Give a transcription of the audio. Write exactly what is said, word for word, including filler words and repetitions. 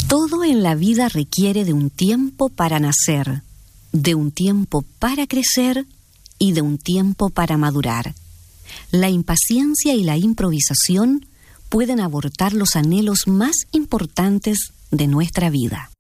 Todo en la vida requiere de un tiempo para nacer, de un tiempo para crecer y de un tiempo para madurar. La impaciencia y la improvisación pueden abortar los anhelos más importantes de nuestra vida.